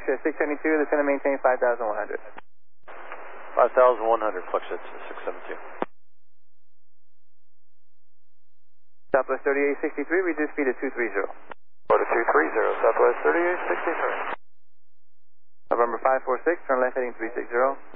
Fluxjet 672, that's going to maintain 5,100. 5,100, Fluxjet 672. Southwest 3863, reduce speed to 230. Order 230, Southwest 3863. November 546, turn left heading 360.